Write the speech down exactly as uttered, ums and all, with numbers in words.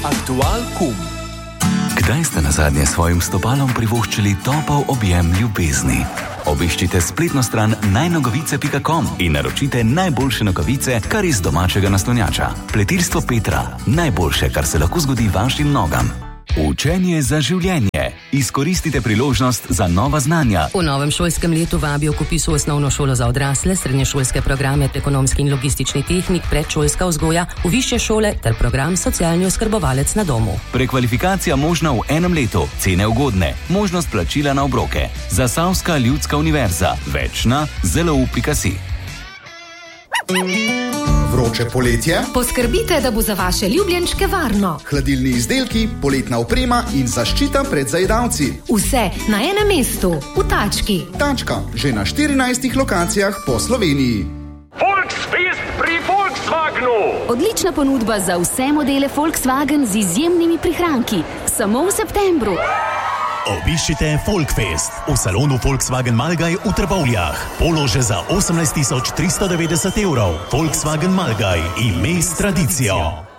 Aktual kum. Kdaj ste nazadnje svojim stopalom privoščili topel objem ljubezni? Obiščite spletno stran najnogavice pika com in naročite najboljše nogavice kar iz domačega naslonjača. Pletilstvo Petra. Najboljše, kar se lahko zgodi vašim nogam. Učenje za življenje. Izkoristite priložnost za nova znanja. V novem šolskem letu vabijo k vpisu v osnovno šolo za odrasle, srednješolske programe, ekonomski in logistični tehnik, predšolska vzgoja, v višje šole ter program socialni oskrbovalec na domu. Prekvalifikacija možna v enem letu, cene ugodne, možnost plačila na obroke. Zasavska ljudska univerza. Več na zelo pika si. Vroče poletje? Poskrbite, da bo za vaše ljubljenčke varno. Hladilni izdelki, poletna oprema in zaščita pred zajedavci. Vse na enem mestu, v Tački. Tačka, že na štirinajstih lokacijah po Sloveniji. Volksfest pri Volkswagenu. Odlična ponudba za vse modele Volkswagen z izjemnimi prihranki. Samo v septembru. Obiščite Volksfest v salonu Volkswagen Malgaj v Trbovljah. Polo že za osemnajst tisoč tristo devetdeset evrov. Volkswagen Malgaj, ime s tradicijo.